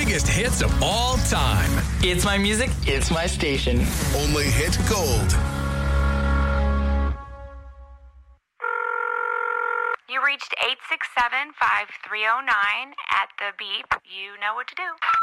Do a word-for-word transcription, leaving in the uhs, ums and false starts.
biggest hits of all time. It's my music, it's my station. Only hit gold. You reached eight six seven, five three zero nine. At the beep, you know what to do.